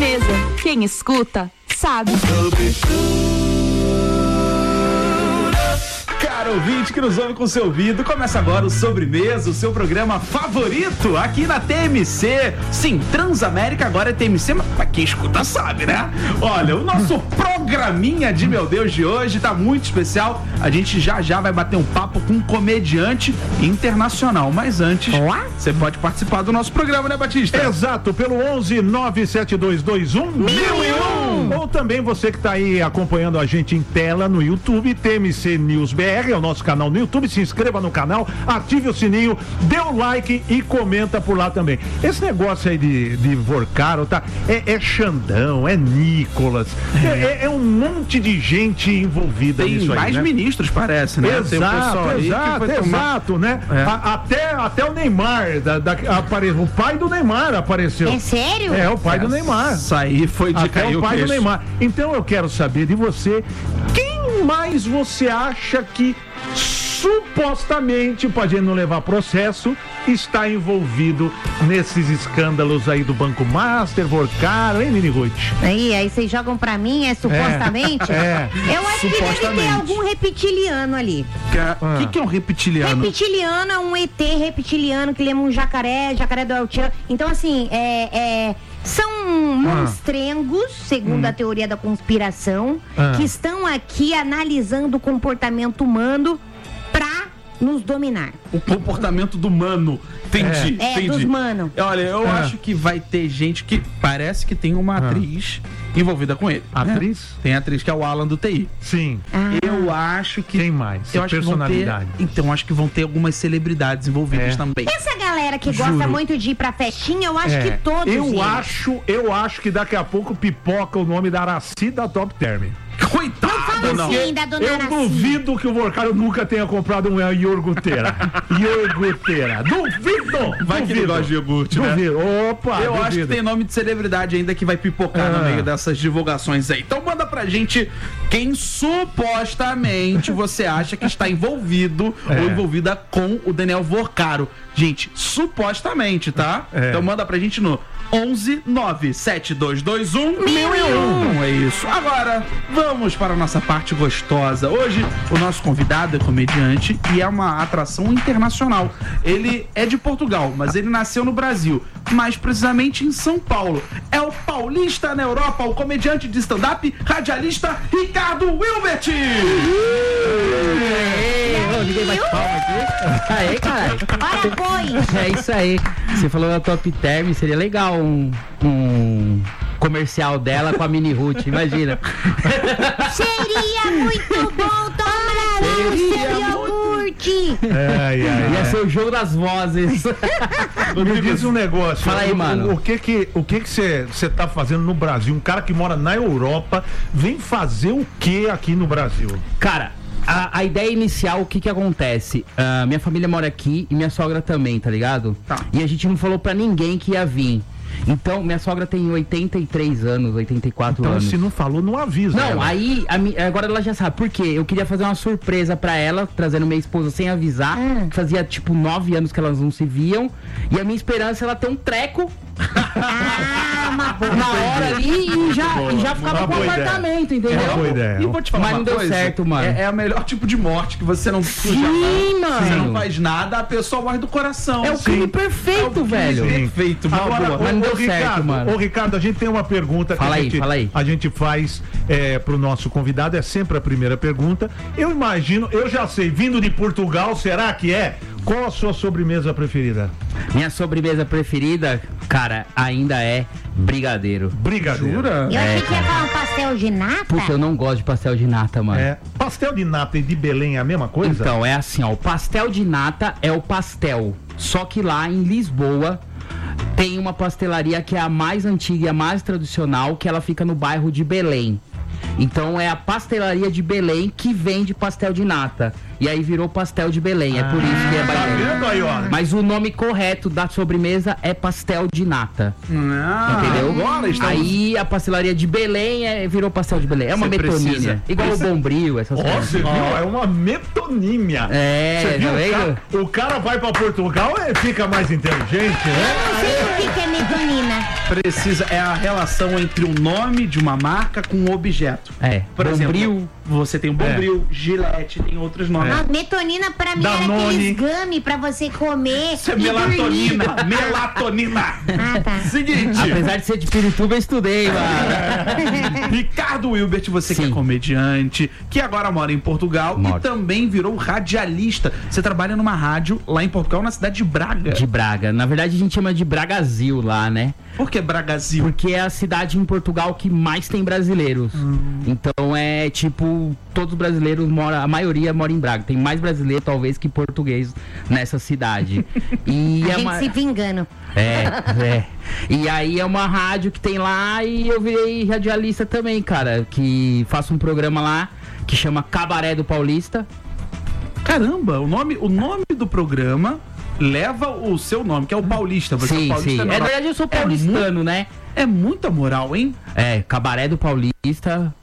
Sobremesa. Quem escuta, sabe. Caro ouvinte que nos ouve com seu ouvido, começa agora o Sobremesa, o seu programa favorito aqui na TMC. Sim, Transamérica agora é TMC, mas pra quem escuta sabe, né? Olha, o nosso programinha de meu Deus de hoje tá muito especial. A gente já vai bater um papo com um comediante internacional, mas antes, você pode participar do nosso programa, né, Batista? Exato, pelo 11-97221-1001. Ou também você que tá aí acompanhando a gente em tela no YouTube, TMC News BR, é o nosso canal no YouTube. Se inscreva no canal, ative o sininho, dê o like e comenta por lá também. Esse negócio aí de Vorcaro, tá? É Xandão, é Nicolas, é um monte de gente envolvida Tem nisso aí, mais né? ministros, parece, né? Tem o pessoal aí que foi tomar... Exato, né? Até o Neymar, o pai do Neymar apareceu. É sério? É, o pai do Neymar. Isso aí foi de Até cair o pai do queixo. Neymar. Então eu quero saber de você, quem mais você acha que supostamente, pra gente não levar processo, está envolvido nesses escândalos aí do Banco Master, Vorcaro, hein, Nini Ruth? Aí vocês jogam pra mim, supostamente? Eu acho que deve ter algum reptiliano ali. O que é um reptiliano? Reptiliano é um ET reptiliano que lembra um jacaré do El Chan. Então, assim, são monstrengos, segundo a teoria da conspiração, que estão aqui analisando o comportamento humano pra nos dominar. O comportamento do mano. Entendi. Dos mano. Olha, eu acho que vai ter gente que parece que tem uma atriz envolvida com ele. Atriz? Né? Tem a atriz que é o Alan do TI. Sim. Eu acho que... Quem mais? Eu acho Personalidade. Que vão ter, então, acho que vão ter algumas celebridades envolvidas também. Essa galera que gosta muito de ir pra festinha, eu acho que todos Eu acho que daqui a pouco pipoca o nome da Araci da Top Term. Coitado, Fala assim da dona Eu Araci. duvido que o Vorcaro nunca tenha comprado uma iogurteira. Duvido! Vai que ele gosta de iogurte, né? Duvido. Opa! Eu duvido. acho que tem nome de celebridade ainda que vai pipocar no meio dessas divulgações aí. Então manda pra gente quem supostamente você acha que está envolvido ou envolvida com o Daniel Vorcaro. Gente, supostamente, tá? Então manda pra gente no 11-97221-1001. É isso. Agora, vamos para a nossa parte gostosa. Hoje, o nosso convidado é comediante e é uma atração internacional. Ele é de Portugal, mas ele nasceu no Brasil, mais precisamente em São Paulo. É o paulista na Europa, o comediante de stand-up, radialista Ricardo Wilbert. Ninguém bate palma aqui. Aí, cara. Ora, foi. É isso aí. Você falou da Top Term, seria legal um comercial dela com a Mini Ruth, imagina. Seria muito bom tomar o seu iogurte. Ia ser o jogo das vozes. Me diz um negócio. Fala aí, mano. O que você tá fazendo no Brasil? Um cara que mora na Europa vem fazer o que aqui no Brasil? Cara, a ideia inicial, o que acontece? Minha família mora aqui e minha sogra também, tá ligado? Tá. E a gente não falou pra ninguém que ia vir. Então, minha sogra tem 83 anos, 84 Então, anos. se não falou, não avisa. Não, ela. aí, agora ela já sabe. Por quê? Eu queria fazer uma surpresa pra ela, trazendo minha esposa sem avisar. Fazia, tipo, 9 anos que elas não se viam. E a minha esperança é ela ter um treco na hora ali e já ficava com o apartamento, entendeu? Uma boa ideia. E vou te falar Mas uma não deu coisa, certo, mano. É o melhor tipo de morte que você não... Sim, mano. Você não faz nada, a pessoa morre do coração. É o crime perfeito, velho. Perfeito, Agora, Mas não deu certo, Ricardo, mano. Ô, Ricardo, a gente tem uma pergunta Fala aí, fala aí. a gente faz pro nosso convidado, é sempre a primeira pergunta. Eu imagino, eu já sei, vindo de Portugal, será que é? Qual a sua sobremesa preferida? Minha sobremesa preferida, cara, ainda é brigadeiro. Brigadeiro. Jura? Eu achei que ia falar um pastel de nata. Puta, eu não gosto de pastel de nata, mano. Pastel de nata e de Belém é a mesma coisa? Então, é assim, ó, o pastel de nata é o pastel, só que lá em Lisboa tem uma pastelaria que é a mais antiga e a mais tradicional, que ela fica no bairro de Belém. Então é a pastelaria de Belém que vende pastel de nata. E aí virou pastel de Belém, é por isso que é Tá baiano. vendo aí, ó? Mas o nome correto da sobremesa é pastel de nata. Entendeu? Agora estamos... Aí a pastelaria de Belém virou pastel de Belém. É uma Você metonímia. precisa. Igual o bombril, essas Ó, coisas. você viu? É uma metonímia. É, Você viu? tá vendo? O cara vai pra Portugal e fica mais inteligente, né? Não sei o que é metonina. Precisa, é a relação entre o nome de uma marca com um objeto. Por exemplo, você tem o Bombril, Gillette, tem outros nomes. A metonina pra mim Danone. era aqueles gummy pra você comer. Isso é e melatonina, dormir. melatonina. Ah, tá. Seguinte. Apesar de ser de Pirituba, eu estudei, mano. Ricardo Wilbert, você que é Sim. comediante, que agora mora em Portugal e também virou radialista. Você trabalha numa rádio lá em Portugal, na cidade de Braga. De Braga. Na verdade, a gente chama de Bragazil lá, né? Por que Bragazil? Porque é a cidade em Portugal que mais tem brasileiros. Então é tipo, todos os brasileiros moram, a maioria mora em Braga. Tem mais brasileiro, talvez, que português nessa cidade. E A gente se vingando. E aí é uma rádio que tem lá e eu virei radialista também, cara. Que faço um programa lá que chama Cabaré do Paulista. Caramba, o nome do programa leva o seu nome, que é o Paulista. Você é o Sim, Paulista sim. na Na verdade, eu sou paulistano, né? É muita moral, hein? Cabaré do Paulista.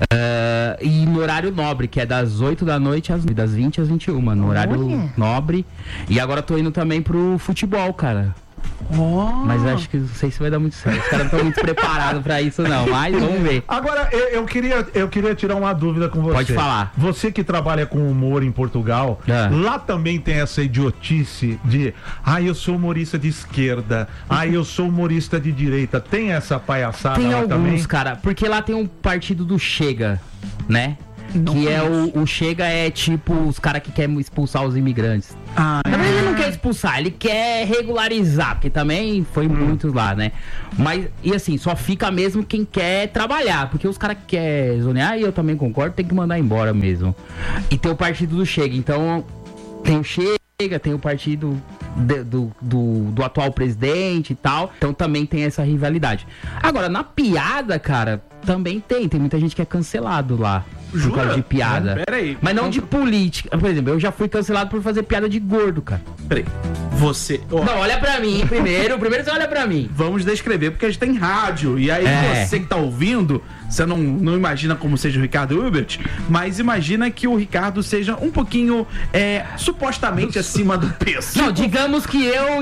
E no horário nobre, que é das 8 da noite das 20 às 21, no horário nobre. E agora tô indo também pro futebol, cara. Mas eu acho que não sei se vai dar muito certo. Os caras não estão muito preparados pra isso, não. Mas vamos ver. Agora, eu queria tirar uma dúvida com você. Pode falar. Você que trabalha com humor em Portugal, lá também tem essa idiotice de eu sou humorista de esquerda, eu sou humorista de direita. Tem essa palhaçada Tem lá alguns, também? cara, porque lá tem um partido do Chega, né? Que é o Chega é tipo os caras que querem expulsar os imigrantes. Na verdade ele não quer expulsar, ele quer regularizar, porque também foi muitos lá, né? Mas, e assim, só fica mesmo quem quer trabalhar, porque os caras que querem zonear, e eu também concordo, tem que mandar embora mesmo. E tem o partido do Chega, então tem o Chega, tem o partido do atual presidente e tal, então também tem essa rivalidade. Agora, na piada, cara, também tem muita gente que é cancelado lá. Por causa de piada. Peraí. Mas não de política. Por exemplo, eu já fui cancelado por fazer piada de gordo, cara. Peraí. Você. Não, olha pra mim primeiro. Primeiro você olha pra mim. Vamos descrever, porque a gente tem rádio. E aí você que tá ouvindo, você não imagina como seja o Ricardo Wilbert, mas imagina que o Ricardo seja um pouquinho supostamente acima do peso. Não, digamos que eu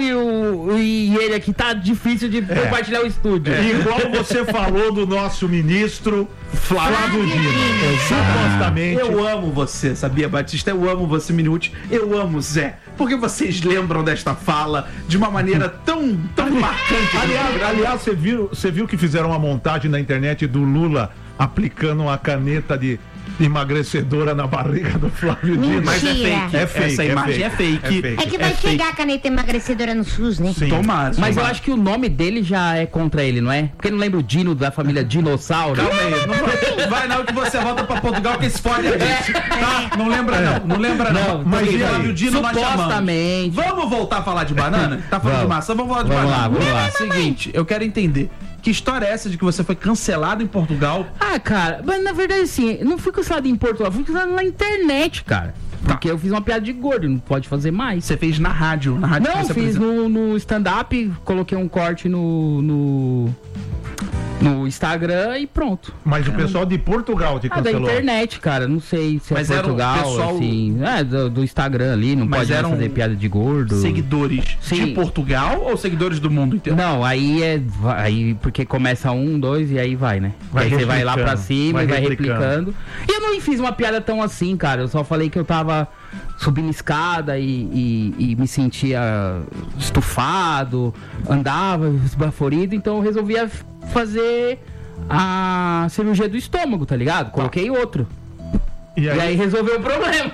e ele aqui tá difícil de compartilhar o estúdio. Igual você falou do nosso ministro Flávio Dino. Supostamente. Eu amo você, sabia, Batista? Eu amo você, Minuti. Eu amo Zé. Porque vocês lembram desta fala de uma maneira tão marcante. Aliás, você viu que fizeram uma montagem na internet do Lula aplicando uma caneta de emagrecedora na barriga do Flávio Dino? Mas é Mentira. fake. É fake, Essa imagem é fake. É que vai chegar a caneta emagrecedora no SUS, né? Sim. Tomara. Mas eu acho que o nome dele já é contra ele, não é? Porque não lembra o Dino da família Dinossauro? Calma aí, não vai não que você volta pra Portugal que escolhe a gente. Tá? Não lembra não. Mas e Flávio aí? Dino nós chamamos. Supostamente. Vamos voltar a falar de banana? Tá falando de maçã? Vamos falar de banana. Vamos lá. Seguinte, eu quero entender. Que história é essa de que você foi cancelado em Portugal? Cara, mas na verdade assim, não fui cancelado em Portugal, fui cancelado na internet, cara. Porque eu fiz uma piada de gordo, não pode fazer mais. Você fez na rádio? Na rádio Não, que você fiz apresentou. no stand-up, coloquei um corte no Instagram e pronto. Mas o pessoal de Portugal te Da cancelou. internet, cara, não sei se Mas é era o Portugal, pessoal- assim, do Instagram ali, não Mas pode mais eram fazer piada de gordo. Seguidores de Sim. Portugal ou seguidores do mundo inteiro? Não, aí porque começa 1, 2 e aí vai, né? Vai Aí você vai lá pra replicando, cima e vai vai replicando. replicando. E eu não fiz uma piada tão assim, cara. Eu só falei que eu tava subindo escada e me sentia estufado, andava esbaforido, então eu resolvi fazer a cirurgia do estômago, tá ligado? Coloquei outro. E E aí resolveu o problema.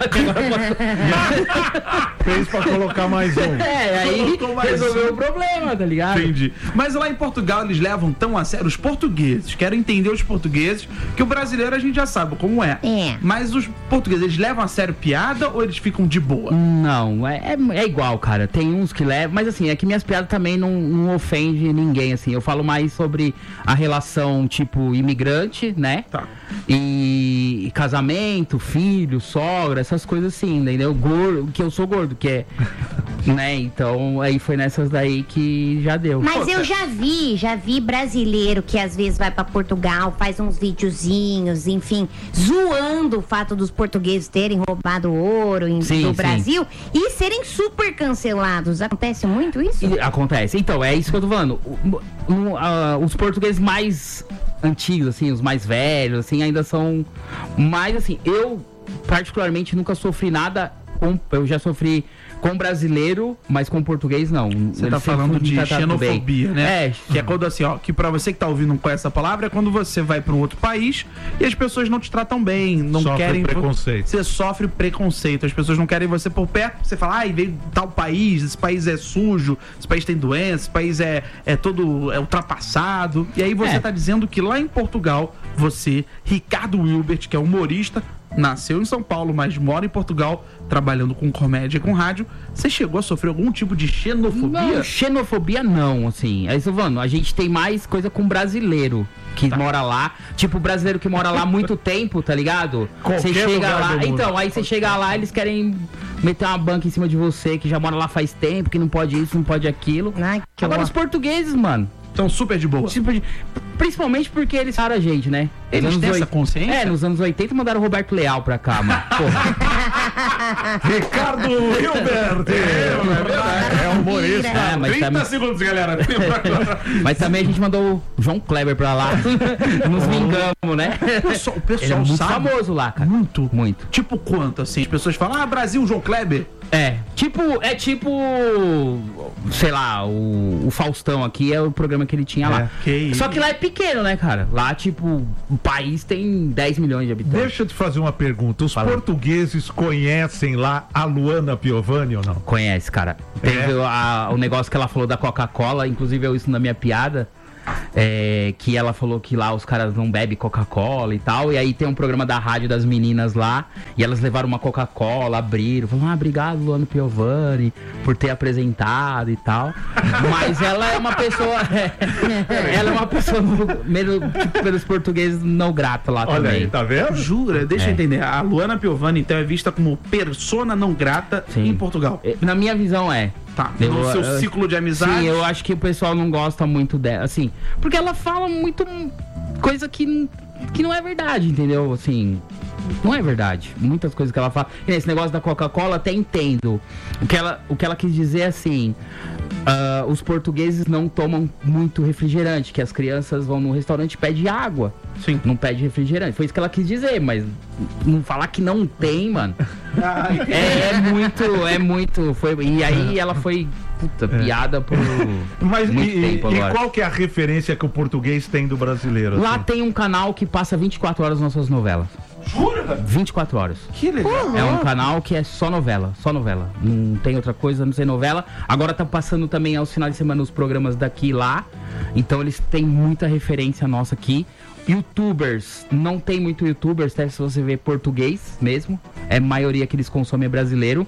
fez pra colocar mais um. Aí Colocou mais resolveu um. o problema, tá ligado? Entendi. Mas lá em Portugal eles levam tão a sério os portugueses. Quero entender os portugueses, que o brasileiro a gente já sabe como é. É. Mas os portugueses, eles levam a sério piada ou eles ficam de boa? Não, é igual, cara. Tem uns que levam, mas assim, é que minhas piadas também não ofendem ninguém, assim. Eu falo mais sobre a relação, tipo, imigrante, né? Tá. E casamento, filho, sogra, essas coisas assim, entendeu? Gordo, que eu sou gordo, que é Né? Então, aí foi nessas daí que já deu. Mas eu já vi brasileiro que às vezes vai pra Portugal, faz uns videozinhos, enfim, zoando o fato dos portugueses terem roubado ouro do Brasil e serem super cancelados. Acontece muito isso? Acontece. Então, é isso que eu tô falando. Os portugueses mais antigos, assim, os mais velhos, assim, ainda são mais, assim, eu particularmente nunca sofri nada eu já sofri com brasileiro, mas com português não. Você tá falando de xenofobia, né? É. Que é quando assim, ó, que pra você que tá ouvindo não conhece essa palavra, é quando você vai pra um outro país e as pessoas não te tratam bem, não querem... preconceito. Você sofre preconceito, as pessoas não querem você por perto, você fala, veio de tal país, esse país é sujo, esse país tem doença, esse país é todo ultrapassado. E aí você tá dizendo que lá em Portugal, você, Ricardo Wilbert, que é humorista, nasceu em São Paulo, mas mora em Portugal, trabalhando com comédia e com rádio. Você chegou a sofrer algum tipo de xenofobia? Não, xenofobia não, assim. Aí, Silvano, a gente tem mais coisa com brasileiro que mora lá. Tipo, brasileiro que mora lá há muito tempo, tá ligado? Você chega lá... Então, aí você chega lá, eles querem meter uma banca em cima de você, que já mora lá faz tempo, que não pode isso, não pode aquilo. Agora, os portugueses, mano... Estão super de boa. Principalmente porque eles pararam a gente, né? Eles têm essa consciência? Nos anos 80 mandaram o Roberto Leal pra cá, mano. Ricardo Hilbert! É humorista. Mas 30 também... segundos, galera. Mas também a gente mandou o João Kleber pra lá. Nos vingamos, né? O pessoal ele é muito sabe. Famoso lá, cara. Muito. Muito. Tipo quanto, assim? As pessoas falam, Brasil, João Kleber. É tipo, sei lá, o Faustão aqui é o programa que ele tinha lá. Só que lá é pequeno, né, cara? Lá, tipo, o país tem 10 milhões de habitantes. Deixa eu te fazer uma pergunta. Os portugueses conhecem lá a Luana Piovani ou não? Conhece, cara. Teve o negócio que ela falou da Coca-Cola, inclusive eu isso na minha piada. Que ela falou que lá os caras não bebem Coca-Cola e tal. E aí tem um programa da rádio das meninas lá. E elas levaram uma Coca-Cola, abriram. Falaram, obrigado, Luana Piovani, por ter apresentado e tal. Mas ela é uma pessoa... ela é uma pessoa tipo, pelos portugueses não grata lá. Olha também. Aí, tá vendo? Jura? Deixa eu entender. A Luana Piovani, então, é vista como persona não grata em Portugal. Na minha visão, Tá, no seu ciclo de amizade. Sim, eu acho que o pessoal não gosta muito dela, assim, porque ela fala muito coisa que não é verdade, entendeu? Assim, não é verdade. Muitas coisas que ela fala. E esse negócio da Coca-Cola, até entendo. O que ela quis dizer, assim, os portugueses não tomam muito refrigerante, que as crianças vão no restaurante e pedem água. Sim. Não pede refrigerante. Foi isso que ela quis dizer, mas não falar que não tem, mano. É muito. E aí ela foi piada por muito tempo agora. E qual que é a referência que o português tem do brasileiro? Lá assim? tem um canal que passa 24 horas nas suas novelas. Jura? 24 horas. Que legal. É um canal que é só novela. Não tem outra coisa, não sei novela. Agora tá passando também aos finais de semana os programas daqui e lá. Então eles têm muita referência nossa aqui. YouTubers, não tem muito YouTubers, até se você vê português mesmo. A maioria que eles consomem é brasileiro.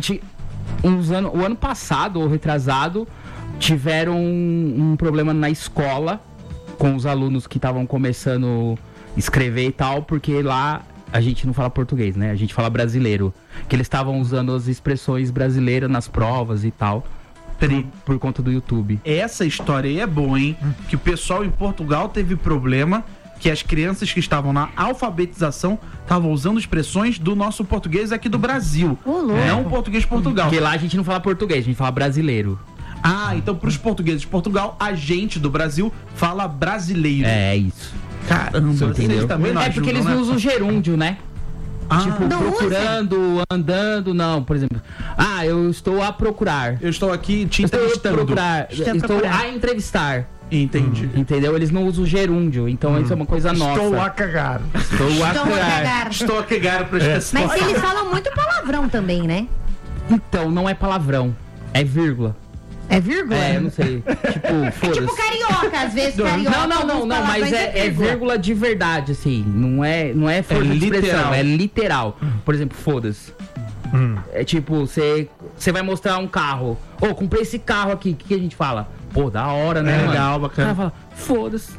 O ano passado, ou retrasado, tiveram um problema na escola com os alunos que estavam começando a escrever e tal, porque lá a gente não fala português, né? A gente fala brasileiro. Que eles estavam usando as expressões brasileiras nas provas e tal. Por conta do YouTube. Essa história aí é boa, hein? Que o pessoal em Portugal teve problema, que as crianças que estavam na alfabetização estavam usando expressões do nosso português aqui do Brasil. Não português de Portugal. Porque lá a gente não fala português, a gente fala brasileiro. Então pros portugueses de Portugal, a gente do Brasil fala brasileiro. É isso. Caramba, vocês também não ajudam, porque eles não usam gerúndio, né? Tipo, procurando, andando, não. Por exemplo, eu estou a procurar. Eu estou aqui te entrevistando. Estou a entrevistar. Entendi. Entendeu? Eles não usam gerúndio, então isso é uma coisa nossa. Estou a cagar. Estou a cagar para as pessoas. Mas eles falam muito palavrão também, né? Então, não é palavrão, é vírgula. É vírgula? Eu não sei. Tipo, foda-se. Tipo carioca, às vezes carioca. Não, mas é vírgula de verdade, assim. Não é força de expressão, é literal. Por exemplo, foda-se. É tipo, você vai mostrar um carro. Comprei esse carro aqui, o que a gente fala? pô, da hora, né, mano? Legal, O bacana. cara fala, foda-se.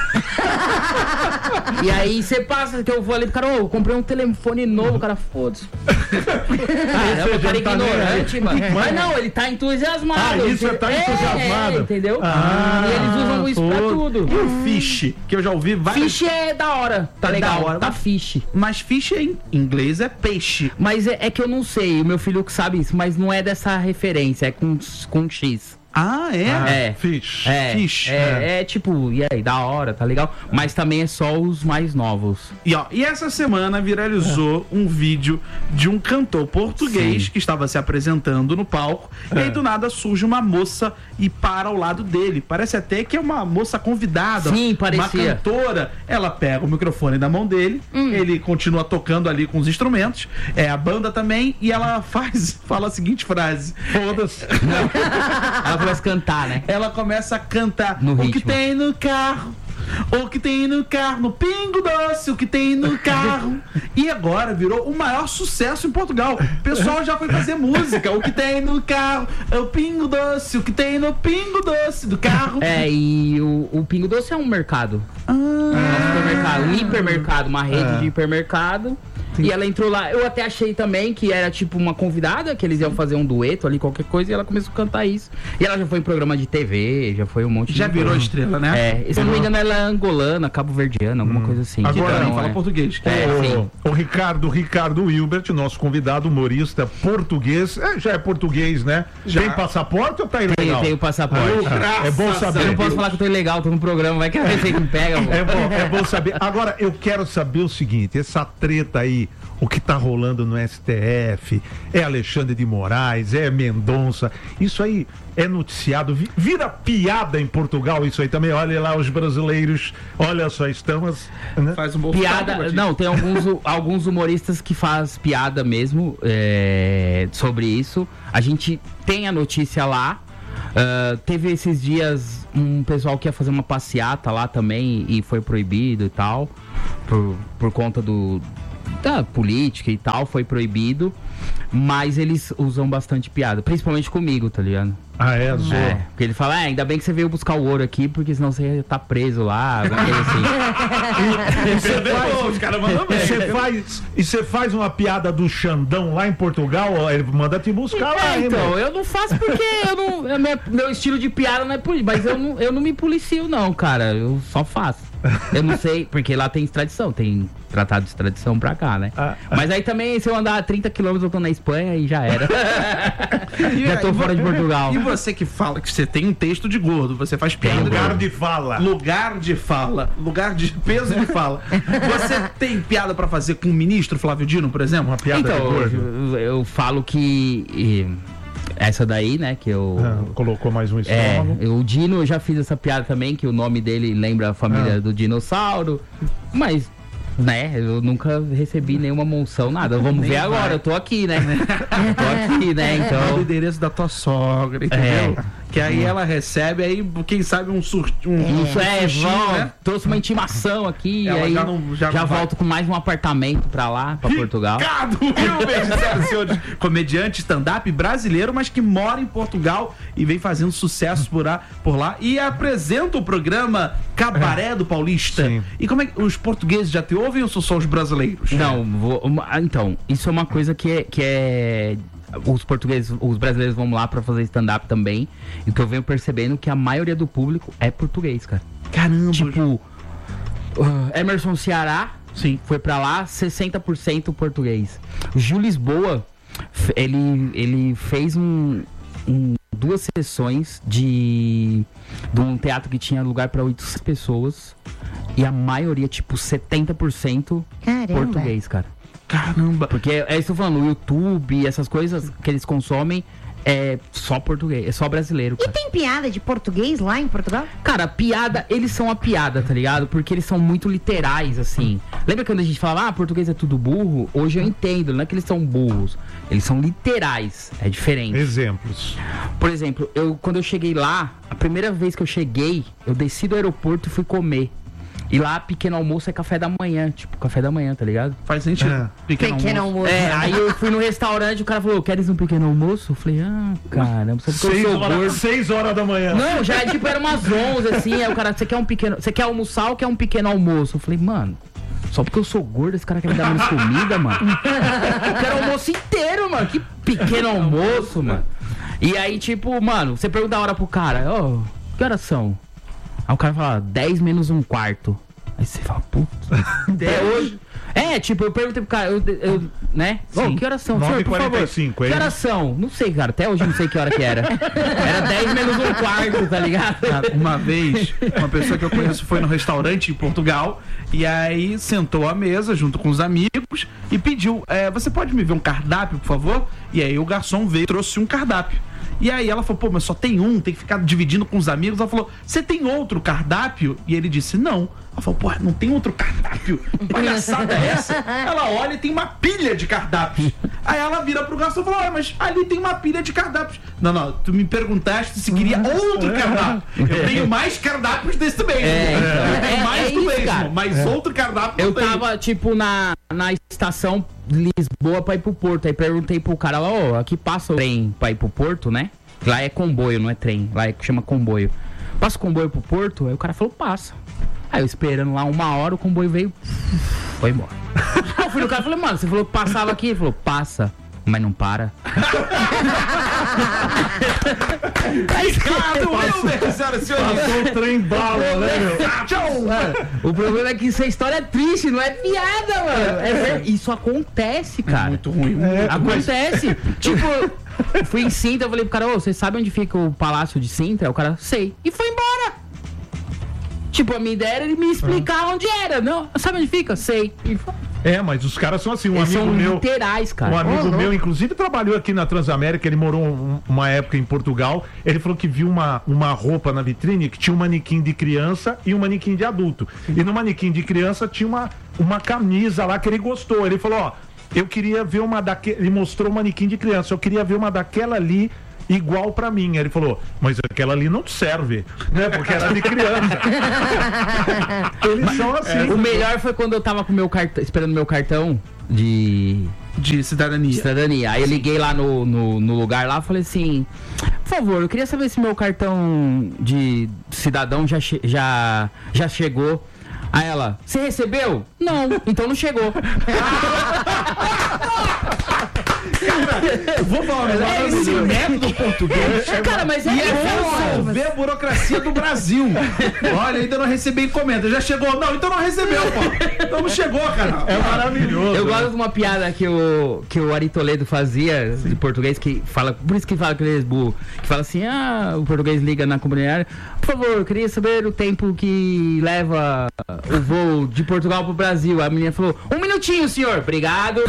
E aí você passa, que eu vou ali pro cara, ô, eu comprei um telefone novo, o cara, foda-se. Caramba, o cara é já tá nem ignorante, aí. mano. Mas não, ele tá entusiasmado. Isso, tá entusiasmado. Entendeu? E eles usam isso pra tudo. E o fish, que eu já ouvi várias... Fish é da hora, tá É legal, da hora, tá mas- fish. Mas fish em inglês é peixe. Mas é que eu não sei, o meu filho que sabe isso, mas não é dessa referência, é com X. Ah, é? É. Fish. Fish. É tipo, e aí, da hora, tá legal? Mas também é só os mais novos. E essa semana viralizou um vídeo de um cantor português Sim. que estava se apresentando no palco. E aí do nada surge uma moça e para ao lado dele. Parece até que é uma moça convidada. Sim, Uma parecia. cantora. Ela pega o microfone da mão dele. Ele continua tocando ali com os instrumentos. É a banda também. E ela fala a seguinte frase. Foda-se. Ela começa a cantar, né? Ela começa a cantar No o que ritmo. tem no carro. O que tem no carro, no Pingo Doce, o que tem no carro. E agora virou o maior sucesso em Portugal. O pessoal já foi fazer música. O que tem no carro, é o Pingo Doce, o que tem no Pingo Doce do carro. É, e o Pingo Doce é um mercado. É um supermercado, um hipermercado, uma rede de hipermercado. E ela entrou lá, eu até achei também que era tipo uma convidada, que eles iam fazer um dueto ali, qualquer coisa, e ela começou a cantar isso. E ela já foi em programa de TV, já foi um monte de... Já virou estrela, né? É, e se não me engano, ela é angolana, cabo-verdiana, alguma coisa assim. Agora Então, Não, fala português. sim. O Ricardo Hilbert, nosso convidado humorista português, já é português, né? Já. Tem passaporte ou tá ilegal? Tem o passaporte. É bom Eu saber. não posso falar que eu tô ilegal, tô no programa, vai que a receita me pega, pô. É bom saber. Agora, eu quero saber o seguinte: essa treta aí, o que tá rolando no STF, é Alexandre de Moraes, é Mendonça, isso aí é noticiado, vira piada em Portugal, isso aí também. Olha lá os brasileiros, olha só, estamos. Né? Faz um bom Piada, não, tem alguns humoristas que faz piada mesmo sobre isso. A gente tem a notícia lá. Teve esses dias um pessoal que ia fazer uma passeata lá também e foi proibido e tal, por conta da política e tal, foi proibido. Mas eles usam bastante piada, principalmente comigo, tá ligado? Ah, é, Zô. Porque ele fala, ainda bem que você veio buscar o ouro aqui, porque senão você ia tá preso lá, alguma coisa assim. Os caras mandam bem. E você faz uma piada do Xandão lá em Portugal, ó, ele manda te buscar lá, hein, Então, meu? eu não faço porque meu estilo de piada não é polícia, mas eu não me policio não, cara, eu só faço. Eu não sei, porque lá tem extradição, tem tratado de extradição pra cá, né? Mas aí também, se eu andar 30 km, eu tô na Espanha e já era. Já tô fora de Portugal. E você que fala que você tem um texto de gordo, você faz piada Lugar de fala. Lugar de fala, lugar de peso de fala. Você tem piada pra fazer com o ministro Flávio Dino, por exemplo? Uma piada de Então, gordo. eu falo que essa daí, né, que eu... Colocou mais um estômago. O Dino, eu já fiz essa piada também, que o nome dele lembra a família do dinossauro, mas, né, eu nunca recebi nenhuma monção, nada. Vamos ver agora, eu tô aqui, né? Eu tô aqui, né, É o então... endereço da tua sogra, entendeu? Que aí ela recebe, aí quem sabe um Isso sustinho, né? trouxe uma intimação aqui, Ela e aí já não vai. volto com mais um apartamento pra lá, pra Portugal. Ricardo Hilbert, senhoras e senhores, comediante stand-up brasileiro, mas que mora em Portugal e vem fazendo sucesso por lá e apresenta o programa Cabaré do Paulista. Sim. E como é que os portugueses já te ouvem ou são só os brasileiros? Não, então, isso é uma coisa que é os portugueses, os brasileiros vão lá pra fazer stand-up também, e que eu venho percebendo que a maioria do público é português, cara. Caramba. Tipo, Emerson Ceará, Sim. foi pra lá, 60% português. O Gil Lisboa, ele fez duas sessões de um teatro que tinha lugar pra 800 pessoas, e a maioria, tipo, 70% Caramba. português, cara. Caramba. Porque é isso que eu tô falando, o YouTube, essas coisas que eles consomem é só português, é só brasileiro, E cara. tem piada de português lá em Portugal? Cara, piada, eles são a piada, tá ligado? Porque eles são muito literais, assim. Lembra quando a gente falava, português é tudo burro? Hoje eu entendo, não é que eles são burros, eles são literais, é diferente. Exemplos. Por exemplo, quando eu cheguei lá, a primeira vez que eu cheguei, eu desci do aeroporto e fui comer. E lá, pequeno almoço é café da manhã. Tipo, café da manhã, tá ligado? Faz sentido. Pequeno almoço. Aí eu fui no restaurante, o cara falou, queres um pequeno almoço? Eu falei, caramba, só porque eu sou gordo. 6 horas da manhã. Não, já tipo, era umas 11, assim, aí o cara, você quer almoçar ou quer um pequeno almoço? Eu falei, mano, só porque eu sou gordo, esse cara quer me dar menos comida, mano. Eu quero o almoço inteiro, mano, que pequeno almoço, mano. E aí, tipo, mano, você pergunta a hora pro cara, que horas são? Aí o cara fala, 10 menos um quarto. Aí você fala, puta, até hoje. Tipo, eu perguntei pro cara, né? Que horas são? Senhor, por favor, que horas são? Não sei, cara, até hoje eu não sei que hora que era. Era 10 menos um quarto, tá ligado? Uma vez, uma pessoa que eu conheço foi no restaurante em Portugal e aí sentou à mesa junto com os amigos e pediu, você pode me ver um cardápio, por favor? E aí o garçom veio e trouxe um cardápio. E aí ela falou, pô, mas só tem um, tem que ficar dividindo com os amigos. Ela falou, você tem outro cardápio? E ele disse, não. Ela falou, pô, não tem outro cardápio? Palhaçada é essa? Ela olha e tem uma pilha de cardápios. Aí ela vira pro garçom e fala, mas ali tem uma pilha de cardápios. Não, tu me perguntaste se queria outro cardápio. Eu tenho mais cardápios desse mesmo. Eu tenho mais do mesmo, cara. Mas outro cardápio eu tava, tipo, na estação Lisboa pra ir pro Porto. Aí perguntei pro cara, aqui passa o trem pra ir pro Porto, né? Lá é comboio, não é trem. Lá chama comboio. Passa o comboio pro Porto? Aí o cara falou, passa. Aí eu esperando lá 1 hora, o comboio veio, foi embora. Eu fui no cara e falei, mano, você falou que passava aqui? Ele falou, passa, mas não para. Passou o trem bala, né, meu? O problema é que essa história é triste, não é piada, mano. Isso acontece, cara. É muito ruim. Acontece. Tipo, eu fui em Sintra, eu falei pro cara, você sabe onde fica o Palácio de Sintra? O cara, sei. E foi embora. Tipo, a minha ideia era ele me explicar onde era. Não, sabe onde fica? Sei. Mas os caras são assim, Eles amigo são meu. literais, cara. Um amigo meu, inclusive, trabalhou aqui na Transamérica, ele morou uma época em Portugal. Ele falou que viu uma roupa na vitrine que tinha um manequim de criança e um manequim de adulto. E no manequim de criança tinha uma camisa lá que ele gostou. Ele falou, eu queria ver uma daquela. Ele mostrou um manequim de criança, eu queria ver uma daquela ali igual pra mim. Ele falou, mas aquela ali não serve, né? Porque era de criança. Eles são assim. O melhor foi quando eu tava com meu cartão, esperando meu cartão de cidadania. Aí eu liguei lá no lugar lá, falei assim, por favor, eu queria saber se meu cartão de cidadão já chegou. Aí ela, você recebeu? Não, então não chegou. Cara, vou falar esse método português. Cara, mas é resolver a burocracia do Brasil. Olha, ainda não recebi encomenda. Já chegou? Não, então não recebeu, pô. Então não chegou, cara. É maravilhoso. Eu gosto de uma piada que o Ari Toledo fazia de português, que fala, por isso que fala que ele é burro, que fala assim, o português liga na comunidade, por favor, eu queria saber o tempo que leva o voo de Portugal pro Brasil. A menina falou, 1 minutinho, senhor. Obrigado.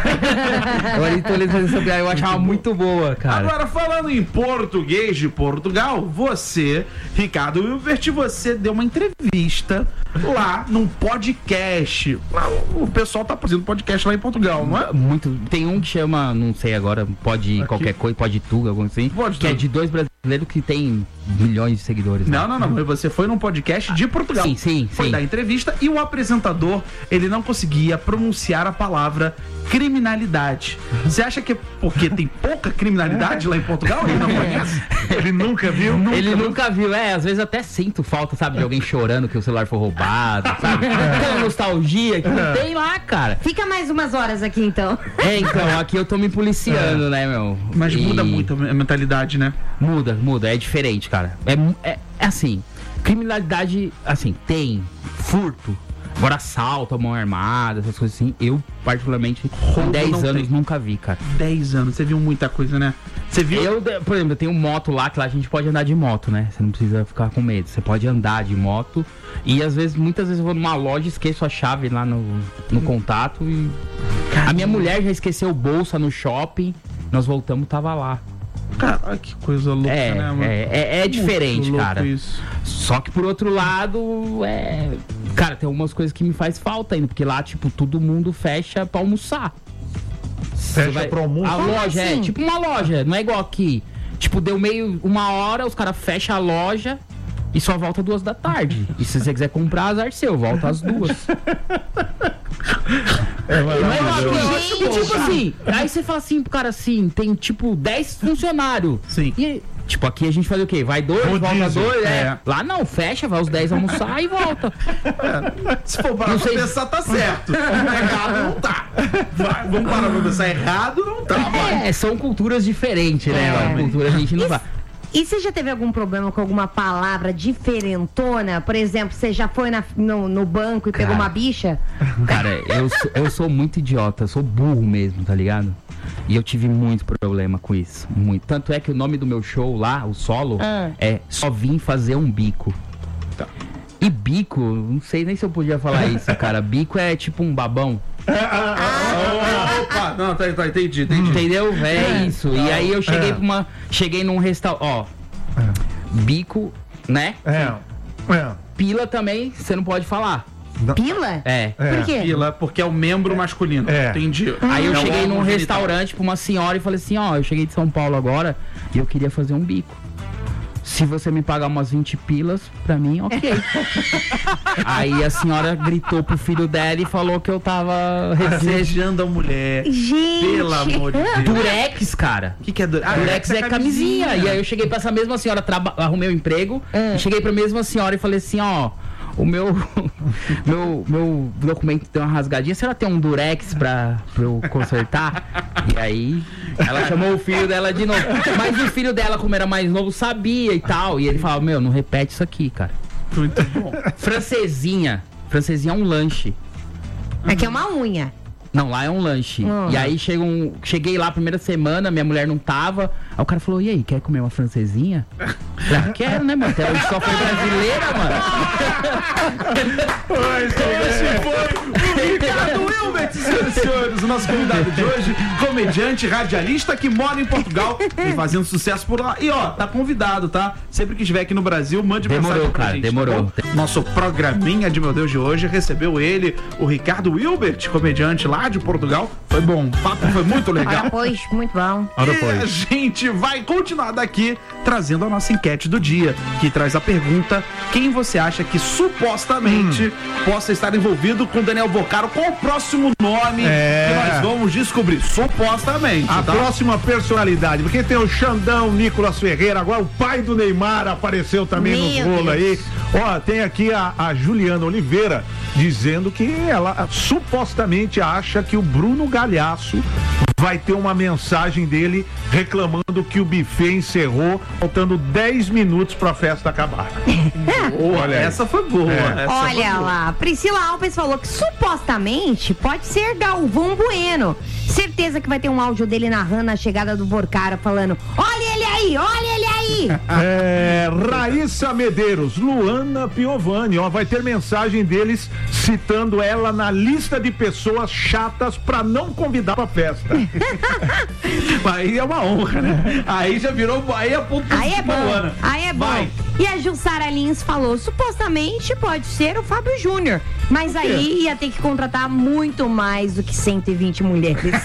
O Ari Toledo fazia essa piada, eu achava muito boa, cara. Agora, falando em português de Portugal, você, Ricardo Hilbert, você deu uma entrevista lá num podcast. O pessoal tá fazendo podcast lá em Portugal, não é? Muito. Tem um que chama, não sei agora, pode qualquer coisa, pode tudo, alguma assim. Pode que é de 2 brasileiros que tem milhões de seguidores. Não. Você foi num podcast de Portugal. Sim. Foi dar entrevista e o apresentador, ele não conseguia pronunciar a palavra criminalidade. Você acha que é porque tem pouca criminalidade lá em Portugal? Ele não conhece? Ele nunca viu? Ele nunca viu. Às vezes até sinto falta, sabe, de alguém chorando que o celular foi roubado, sabe? Aquela nostalgia que não tem lá, cara. Fica mais umas horas aqui, então. Então, aqui eu tô me policiando, né, meu? Mas muda muito a mentalidade, né? Muda, é diferente, cara. É assim, criminalidade, assim, tem furto, agora assalto, a mão armada, essas coisas assim, eu particularmente com 10 anos nunca vi, cara. 10 anos, você viu muita coisa, né? Você viu? Por exemplo, eu tenho moto lá, que lá a gente pode andar de moto, né? Você não precisa ficar com medo, você pode andar de moto e muitas vezes eu vou numa loja, esqueço a chave lá no contato e... A minha mulher já esqueceu bolsa no shopping, nós voltamos, tava lá. Cara, que coisa louca, né, mano? É diferente, cara. Isso. Só que por outro lado, cara, tem algumas coisas que me faz falta ainda, porque lá, tipo, todo mundo fecha pra almoçar. Fecha pra almoçar? A loja é tipo uma loja, não é igual aqui. Tipo, deu 1 hora, os caras fecham a loja E só volta 2 da tarde. E se você quiser comprar, azar seu, volta às 2. E tipo assim, aí você fala assim pro cara assim, tem tipo 10 funcionários. Sim. E tipo, aqui a gente faz o quê? Vai 2, volta 2, Lá não, fecha, vai os 10 almoçar e volta. Se for parar pra pensar, tá certo. Errado não tá. Vamos parar pra pensar, errado não tá. São culturas diferentes, né? Uma cultura a gente não vai. E você já teve algum problema com alguma palavra diferentona? Por exemplo, você já foi no banco e pegou uma bicha? Cara, eu sou muito idiota, eu sou burro mesmo, tá ligado? E eu tive muito problema com isso, muito. Tanto é que o nome do meu show lá, o solo, é Só Vim Fazer um Bico. Tá. E bico, não sei nem se eu podia falar isso, cara. Bico é tipo um babão. Opa, não, tá, entendi. Entendeu? É isso. E aí eu cheguei num restaurante, bico, né? Pila também, você não pode falar. Pila? Por quê? Pila, porque é o membro masculino. Entendi. Aí eu cheguei num restaurante pra uma senhora e falei assim, eu cheguei de São Paulo agora e eu queria fazer um bico. Se você me pagar umas 20 pilas, pra mim, ok. Aí a senhora gritou pro filho dela e falou que eu tava desejando a mulher. Gente! Pelo amor de Deus. Durex, cara. O que é Durex? Durex é camisinha. E aí eu cheguei pra essa mesma senhora, arrumei um emprego, e cheguei pra mesma senhora e falei assim, o meu documento tem uma rasgadinha, a senhora tem um Durex pra eu consertar? E aí ela chamou o filho dela de novo. Mas o filho dela, como era mais novo, sabia e tal. E ele falava, não repete isso aqui, cara. Muito bom. Francesinha é um lanche. Aqui é uma unha. Não, lá é um lanche. E aí cheguei lá a primeira semana, minha mulher não tava. Aí o cara falou, e aí, quer comer uma francesinha? Falei, quero, né, mano? Até hoje só foi brasileira, mano. Esse foi o Ricardo Wilbert, senhoras e senhores, o nosso convidado de hoje, comediante, radialista que mora em Portugal e fazendo sucesso por lá. E tá convidado, tá? Sempre que estiver aqui no Brasil, mande mensagem pra gente. Demorou. Tá? Nosso programinha de Meu Deus de hoje recebeu ele, o Ricardo Wilbert, comediante lá de Portugal. Foi bom, o papo foi muito legal. Ora, pois, muito bom. E a gente vai continuar daqui trazendo a nossa enquete do dia, que traz a pergunta: quem você acha que supostamente possa estar envolvido com Daniel Boccaro, com o próximo nome que nós vamos descobrir, supostamente. A próxima personalidade, porque tem o Xandão, Nicolas Ferreira, agora o pai do Neymar apareceu também nos rolos aí. Tem aqui a Juliana Oliveira dizendo que ela supostamente acha que o Bruno Galhaço vai ter uma mensagem dele reclamando que o buffet encerrou, faltando 10 minutos pra festa acabar. Olha, essa foi boa. Olha lá, Priscila Alves falou que supostamente pode ser Galvão Bueno. Certeza que vai ter um áudio dele narrando a chegada do Boccaro, falando: olha ele aí, olha ele aí. Raíssa Medeiros, Luana Piovani, vai ter mensagem deles citando ela na lista de pessoas chatas pra não convidar pra festa. Aí é uma honra, né? Aí já virou. Aí é ponto. Aí é bom. Aí é bom. Vai. E a Jussara Lins falou: supostamente pode ser o Fábio Júnior, mas aí ia ter que contratar muito mais do que 120 mulheres.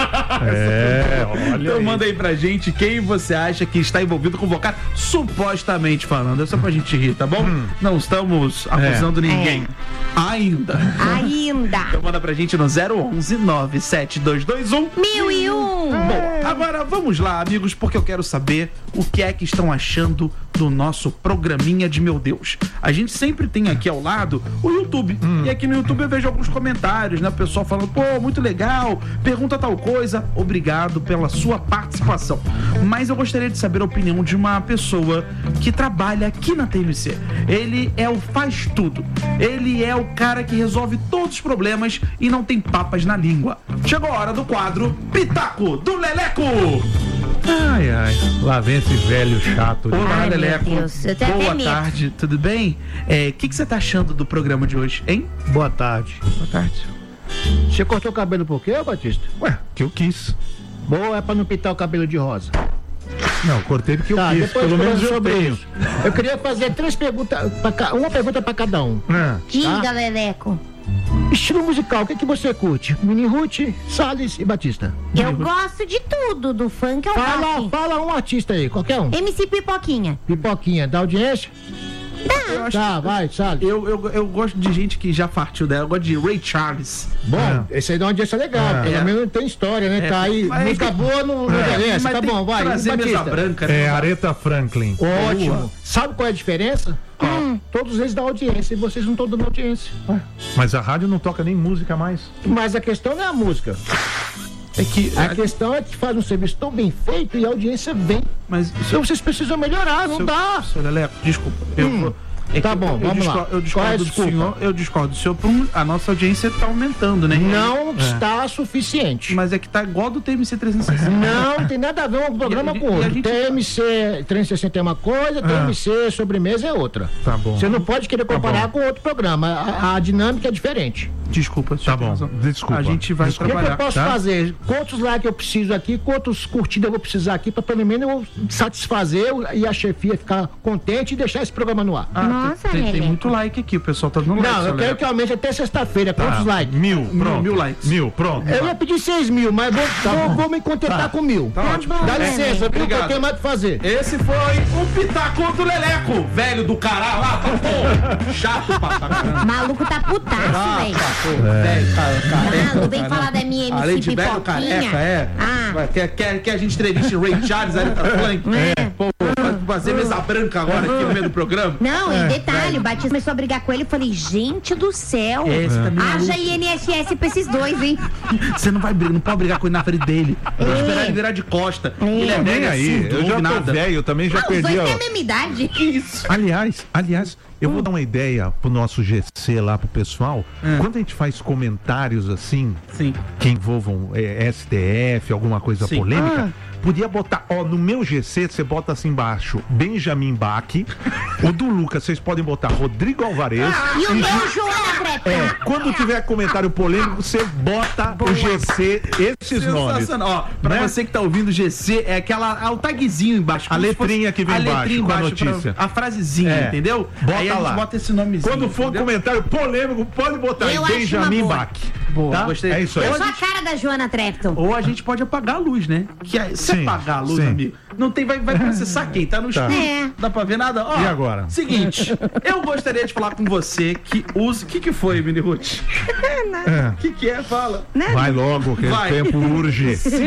Olha. Então manda aí pra gente quem você acha que está envolvido com o Boccaro, supostamente falando. É só pra gente rir, tá bom? Não estamos acusando ninguém. Ainda. Então manda pra gente no 011 97221 1001. Bom, agora vamos lá, amigos, porque eu quero saber o que é que estão achando do nosso programinha de Meu Deus. A gente sempre tem aqui ao lado o YouTube. E aqui no YouTube eu vejo alguns comentários, né? O pessoal falando, muito legal, pergunta tal coisa. Obrigado pela sua participação. Mas eu gostaria de saber a opinião de uma pessoa que trabalha aqui na TMC. Ele é o faz tudo. Ele é o cara que resolve todos os problemas e não tem papas na língua. Chegou a hora do quadro Pitaco do Leleco. Ai, lá vem esse velho chato. Olá, Leleco. Boa tarde, tudo bem? O que você tá achando do programa de hoje, hein? Boa tarde. Boa tarde. Você cortou o cabelo por quê, Batista? Que eu quis. Boa, é pra não pintar o cabelo de rosa. Não, cortei porque eu quis. Pelo menos eu tenho. Eu queria fazer 3 perguntas, uma pergunta pra cada um. Diga, Leleco. Estilo musical, o que você curte? Mini Ruth, Salles e Batista. Eu gosto de tudo, do funk ao rock. Fala um artista aí, qualquer um. MC Pipoquinha. Pipoquinha, da audiência? Eu acho Tá, vai, Salles. eu gosto de gente que já partiu dela. Eu gosto de Ray Charles. Bom, esse aí dá uma audiência legal. Pelo menos tem história, né? Tá aí, Mas música boa não interessa. Mas Tá tem bom, que vai. trazer mesa Batista. branca, É né? Aretha Franklin. Ótimo. Sabe qual é a diferença? Todos eles dão audiência e vocês não estão dando audiência. Mas a rádio não toca nem música mais. Mas a questão não é a música. É que. A questão é que faz um serviço tão bem feito e a audiência vem. Mas Então vocês precisam melhorar, não dá. Seu Leleco, desculpa. Tá bom, vamos lá. Eu Qual é a discordo do desculpa? senhor. Eu discordo do senhor. A nossa audiência tá aumentando, né? Não está suficiente. Mas é que tá igual do TMC 360. Não tem nada a ver um programa E a- com e a outro. gente- TMC 360 é uma coisa, TMC sobremesa é outra. Tá bom. Você não pode querer comparar com outro programa. A dinâmica é diferente. Desculpa, senhor Tá tem bom, razão. desculpa. A gente vai O que, que trabalhar. eu posso tá? fazer? Quantos likes eu preciso aqui? Quantos curtidas eu vou precisar aqui? Para pelo menos eu satisfazer e a chefia ficar contente e deixar esse programa no ar. Nossa, tem Leleco. muito like aqui, o pessoal tá dando like. Não, seu eu quero Leleco. que aumente até sexta-feira. Quantos likes? 1000, pronto. 1000 likes. 1000, pronto. Eu ia pedir 6.000, mas vou me contentar com 1.000. Tá ótimo. Dá licença, viu? Que eu Obrigado. tenho mais o que fazer. Esse foi o Pitaco do Leleco, velho do caralho lá, tá bom? Chato pra caramba. Maluco tá putaço, velho. Velho, Maluco, vem falar da minha Além MC de velho Pipoquinha. careca, é. Ah. Quer a gente entreviste o Ray Charles, Aretha Franklin? Pô, vai fazer mesa branca agora aqui no meio do programa? Não, e detalhe, o Batista começou a brigar com ele. Eu falei, gente do céu. Esse também é Haja maluco. INSS pra esses dois, hein? Você não vai brigar, não pode brigar com ele na frente dele. Vai esperar ele virar de costa. Ele é Nem velho aí, assim, eu já tô nada. velho, eu também já Ah, os perdi. dois Ó. têm a mesma idade. Isso. Aliás, eu vou dar uma ideia pro nosso GC lá pro pessoal. Quando a gente faz comentários assim, Sim. que envolvam STF, alguma coisa Sim. polêmica, podia botar, ó, no meu GC você bota assim embaixo, Benjamin Bach, o do Lucas vocês podem botar Rodrigo Alvarez. E o meu, Joana Preta. Quando tiver comentário polêmico, você bota o GC, esses nomes. Sensacional. Ó, pra Né? você que tá ouvindo o GC, é o tagzinho embaixo. A como se letrinha que vem a embaixo letrinha com a embaixo notícia. a frasezinha, É. entendeu? Bota Aí a gente lá. bota esse nomezinho. Quando for entendeu? comentário polêmico, pode botar Eu aí, acho Benjamin uma boa. Bach. Boa, Tá? gostei. É isso aí. Eu sou a cara da Joana Trepton. Ou a gente pode apagar a luz, né? Que é, se Sim, apagar a luz, sim. amigo, não tem, vai processar quem? Tá no escuro. É. Dá pra ver nada? Ó, E agora? Seguinte, eu gostaria de falar com você que usa. O que foi, Mini Ruth? O que é? Fala. Vai logo, que Vai. o tempo urge.